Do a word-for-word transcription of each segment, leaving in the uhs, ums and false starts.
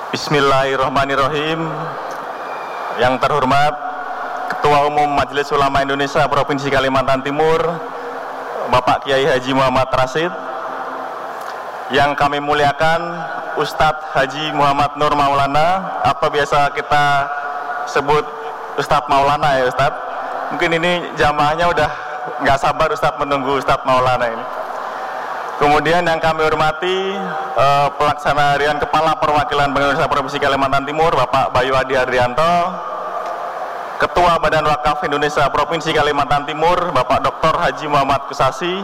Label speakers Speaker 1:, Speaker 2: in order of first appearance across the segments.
Speaker 1: Bismillahirrahmanirrahim. Yang terhormat Ketua Umum Majelis Ulama Indonesia Provinsi Kalimantan Timur, Bapak Kiai Haji Muhammad Rashid. Yang kami muliakan Ustadz Haji Muhammad Nur Maulana, atau biasa kita sebut Ustadz Maulana ya Ustadz. Mungkin ini jamaahnya udah nggak sabar Ustadz menunggu Ustadz Maulana ini. Kemudian yang kami hormati eh, Pelaksana Harian Kepala Perwakilan Bank Indonesia Provinsi Kalimantan Timur, Bapak Bayu Adi Adrianto. Ketua Badan Wakaf Indonesia Provinsi Kalimantan Timur, Bapak Doktor Haji Muhammad Kusasi.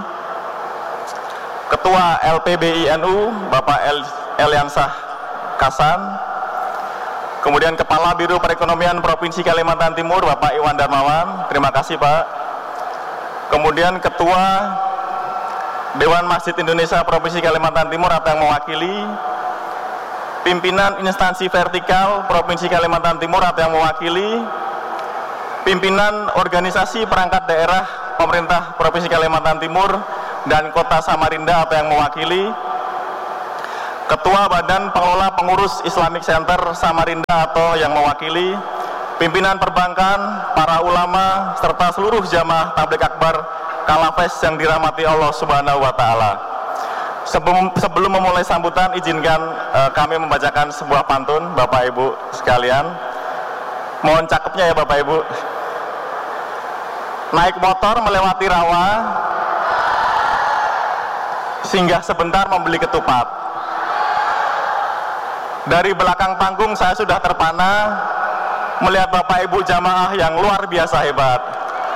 Speaker 1: Ketua L P B I N U, Bapak El Eliansah Kasan. Kemudian Kepala Biro Perekonomian Provinsi Kalimantan Timur, Bapak Iwan Darmawan. Terima kasih Pak. Kemudian Ketua Dewan Masjid Indonesia Provinsi Kalimantan Timur atau yang mewakili, pimpinan instansi vertikal Provinsi Kalimantan Timur atau yang mewakili, pimpinan organisasi perangkat daerah pemerintah Provinsi Kalimantan Timur dan Kota Samarinda atau yang mewakili, Ketua Badan Pengelola Pengurus Islamic Center Samarinda atau yang mewakili, pimpinan perbankan, para ulama, serta seluruh jamaah tabligh akbar Kalafes yang dirahmati Allah Subhanahu wa Ta'ala. Sebelum, sebelum memulai sambutan, izinkan uh, kami membacakan sebuah pantun, Bapak Ibu sekalian. Mohon cakepnya ya Bapak Ibu. Naik motor melewati rawa, singgah sebentar membeli ketupat. Dari belakang panggung saya sudah terpana melihat Bapak Ibu jamaah yang luar biasa hebat.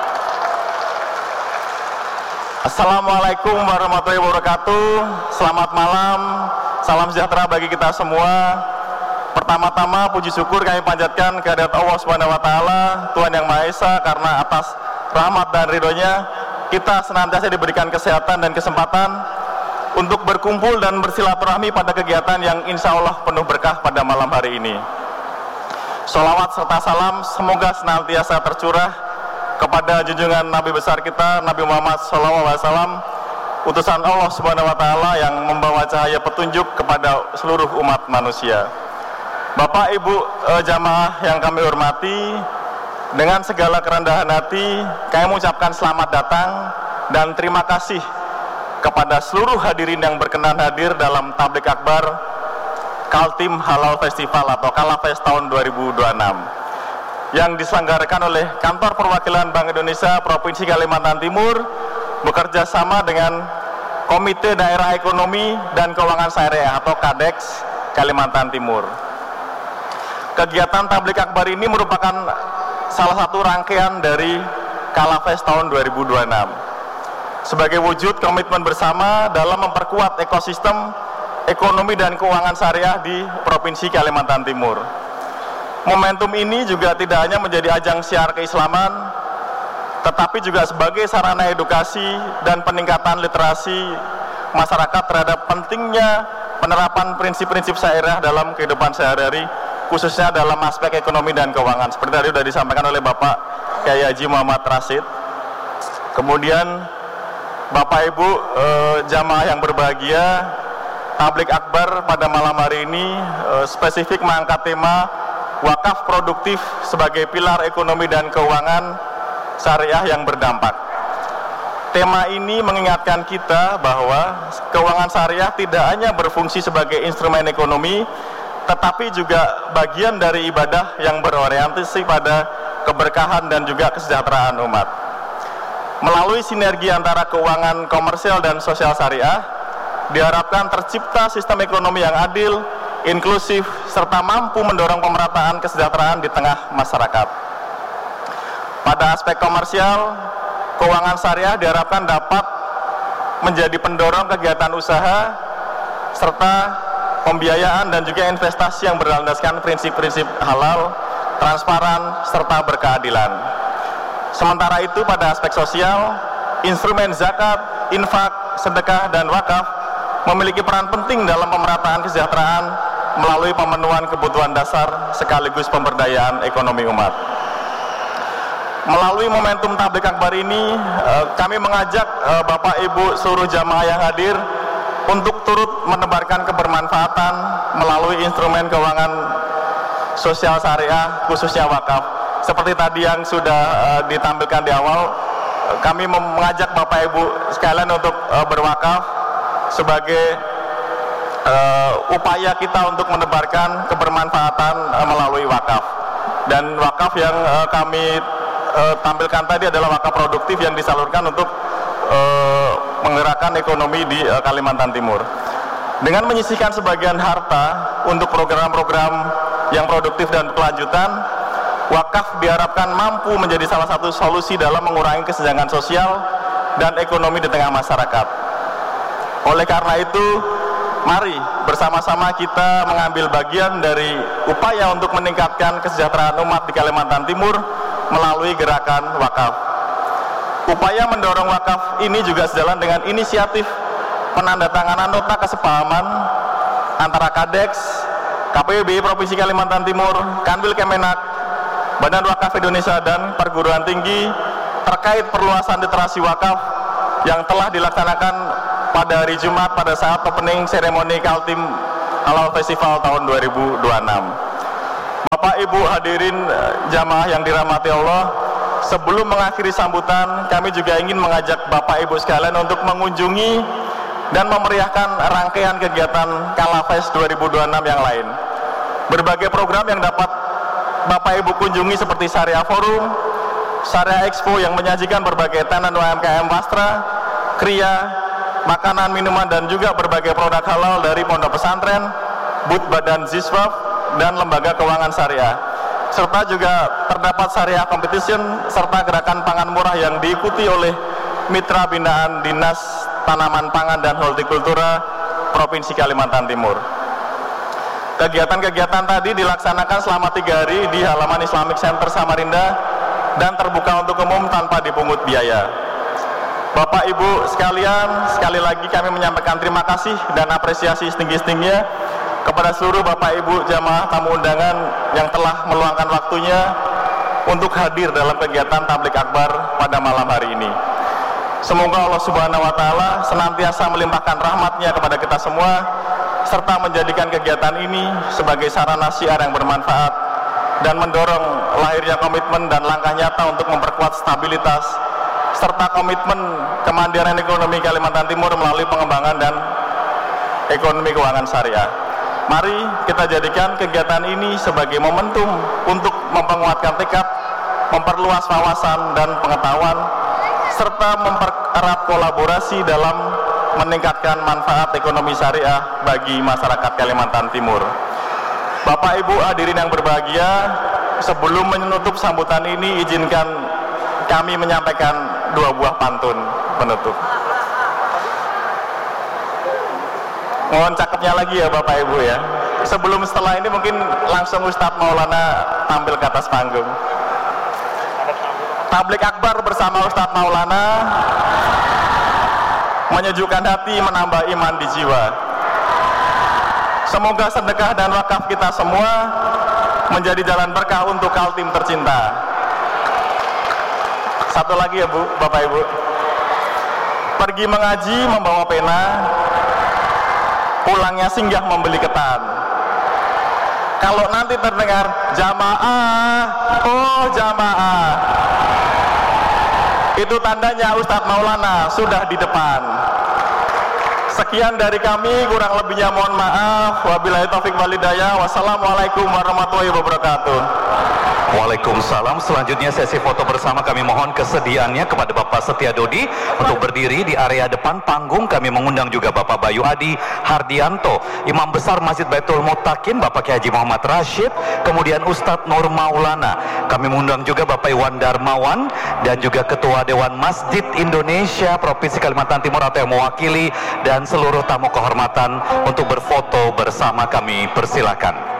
Speaker 1: Assalamualaikum warahmatullahi wabarakatuh. Selamat malam, salam sejahtera bagi kita semua. Pertama-tama puji syukur kami panjatkan kehadirat Allah Subhanahu wa Ta'ala, Tuhan yang Maha Esa, karena atas rahmat dan ridhonya kita senantiasa diberikan kesehatan dan kesempatan untuk berkumpul dan bersilaturahmi pada kegiatan yang insya Allah penuh berkah pada malam hari ini. Sholawat serta salam semoga senantiasa tercurah kepada junjungan Nabi besar kita, Nabi Muhammad shallallahu alaihi wasallam, utusan Allah Subhanahu wa Ta'ala yang membawa cahaya petunjuk kepada seluruh umat manusia. Bapak Ibu eh, jamaah yang kami hormati, dengan segala kerendahan hati kami mengucapkan selamat datang dan terima kasih kepada seluruh hadirin yang berkenan hadir dalam tabligh akbar Kaltim Halal Festival atau Kalafes tahun dua ribu dua puluh enam yang diselenggarakan oleh Kantor Perwakilan Bank Indonesia Provinsi Kalimantan Timur bekerja sama dengan Komite Daerah Ekonomi dan Keuangan Syariah atau KADEX Kalimantan Timur. Kegiatan tabligh akbar ini merupakan salah satu rangkaian dari Kalafes tahun dua ribu dua puluh enam sebagai wujud komitmen bersama dalam memperkuat ekosistem ekonomi dan keuangan syariah di Provinsi Kalimantan Timur. Momentum ini juga tidak hanya menjadi ajang syiar keislaman, tetapi juga sebagai sarana edukasi dan peningkatan literasi masyarakat terhadap pentingnya penerapan prinsip-prinsip syariah dalam kehidupan sehari-hari, khususnya dalam aspek ekonomi dan keuangan. Seperti tadi sudah disampaikan oleh Bapak Kiai Haji Muhammad Rashid. Kemudian Bapak Ibu eh, jamaah yang berbahagia, tabligh akbar pada malam hari ini eh, spesifik mengangkat tema wakaf produktif sebagai pilar ekonomi dan keuangan syariah yang berdampak. Tema ini mengingatkan kita bahwa keuangan syariah tidak hanya berfungsi sebagai instrumen ekonomi, tetapi juga bagian dari ibadah yang berorientasi pada keberkahan dan juga kesejahteraan umat. Melalui sinergi antara keuangan komersial dan sosial syariah, diharapkan tercipta sistem ekonomi yang adil, inklusif, serta mampu mendorong pemerataan kesejahteraan di tengah masyarakat. Pada aspek komersial, keuangan syariah diharapkan dapat menjadi pendorong kegiatan usaha, serta pembiayaan dan juga investasi yang berlandaskan prinsip-prinsip halal, transparan, serta berkeadilan. Sementara itu pada aspek sosial, instrumen zakat, infak, sedekah, dan wakaf memiliki peran penting dalam pemerataan kesejahteraan melalui pemenuhan kebutuhan dasar sekaligus pemberdayaan ekonomi umat. Melalui momentum tabligh akbar ini, kami mengajak Bapak Ibu seluruh jamaah yang hadir untuk turut menebarkan kebermanfaatan melalui instrumen keuangan sosial syariah khususnya wakaf. Seperti tadi yang sudah uh, ditampilkan di awal, kami mengajak Bapak Ibu sekalian untuk uh, berwakaf sebagai uh, upaya kita untuk menebarkan kebermanfaatan uh, melalui wakaf. Dan wakaf yang uh, kami uh, tampilkan tadi adalah wakaf produktif yang disalurkan untuk uh, menggerakkan ekonomi di uh, Kalimantan Timur. Dengan menyisihkan sebagian harta untuk program-program yang produktif dan berkelanjutan, wakaf diharapkan mampu menjadi salah satu solusi dalam mengurangi kesenjangan sosial dan ekonomi di tengah masyarakat. Oleh karena itu, mari bersama-sama kita mengambil bagian dari upaya untuk meningkatkan kesejahteraan umat di Kalimantan Timur melalui gerakan wakaf. Upaya mendorong wakaf ini juga sejalan dengan inisiatif penandatanganan nota kesepahaman antara Kadeks, K P U B Provinsi Kalimantan Timur, Kanwil Kemenak, Badan Wakaf Indonesia dan Perguruan Tinggi terkait perluasan literasi wakaf yang telah dilaksanakan pada hari Jumat pada saat opening seremoni Kaltim Halal Festival tahun dua ribu dua puluh enam. Bapak Ibu hadirin jamaah yang dirahmati Allah, sebelum mengakhiri sambutan, kami juga ingin mengajak Bapak Ibu sekalian untuk mengunjungi dan memeriahkan rangkaian kegiatan Kalafest dua ribu dua puluh enam yang lain. Berbagai program yang dapat Bapak Ibu kunjungi seperti Syariah Forum, Syariah Expo yang menyajikan berbagai tenan U M K M Wastra, Kria, makanan, minuman, dan juga berbagai produk halal dari pondok pesantren, booth Badan Ziswaf, dan lembaga keuangan syariah. Serta juga terdapat Syariah Competition serta gerakan pangan murah yang diikuti oleh mitra binaan Dinas Tanaman Pangan dan Hortikultura Provinsi Kalimantan Timur. Kegiatan-kegiatan tadi dilaksanakan selama tiga hari di halaman Islamic Center Samarinda dan terbuka untuk umum tanpa dipungut biaya. Bapak Ibu sekalian, sekali lagi kami menyampaikan terima kasih dan apresiasi setinggi-tingginya kepada seluruh Bapak Ibu jamaah tamu undangan yang telah meluangkan waktunya untuk hadir dalam kegiatan tablik akbar pada malam hari ini. Semoga Allah Subhanahu wa Ta'ala senantiasa melimpahkan rahmatnya kepada kita semua, serta menjadikan kegiatan ini sebagai sarana syiar yang bermanfaat dan mendorong lahirnya komitmen dan langkah nyata untuk memperkuat stabilitas serta komitmen kemandirian ekonomi Kalimantan Timur melalui pengembangan dan ekonomi keuangan syariah. Mari kita jadikan kegiatan ini sebagai momentum untuk mempenguatkan tekad, memperluas wawasan dan pengetahuan, serta mempererat kolaborasi dalam meningkatkan manfaat ekonomi syariah bagi masyarakat Kalimantan Timur. Bapak Ibu hadirin yang berbahagia, sebelum menutup sambutan ini, izinkan kami menyampaikan dua buah pantun penutup. Mohon cakepnya lagi ya Bapak Ibu ya. Sebelum setelah ini mungkin langsung Ustadz Maulana tampil ke atas panggung. Tablik akbar bersama Ustadz Maulana menyejukkan hati, menambah iman di jiwa. Semoga sedekah dan wakaf kita semua menjadi jalan berkah untuk Kaltim tercinta. Satu lagi ya Bu, Bapak Ibu. Pergi mengaji membawa pena, pulangnya singgah membeli ketan. Kalau nanti terdengar jamaah, oh jamaah, itu tandanya Ustadz Maulana sudah di depan. Sekian dari kami, kurang lebihnya mohon maaf. Wabillahi taufik walhidayah. Wassalamualaikum warahmatullahi wabarakatuh.
Speaker 2: Waalaikumsalam. Selanjutnya sesi foto bersama, kami mohon kesediaannya kepada Bapak Setia Dodi untuk berdiri di area depan panggung. Kami mengundang juga Bapak Bayu Adi Hardianto, Imam Besar Masjid Baitul Muttaqin, Bapak Kiai Haji Muhammad Rashid, kemudian Ustadz Nur Maulana. Kami mengundang juga Bapak Iwan Darmawan dan juga Ketua Dewan Masjid Indonesia Provinsi Kalimantan Timur atau yang mewakili, dan seluruh tamu kehormatan untuk berfoto bersama. Kami persilakan.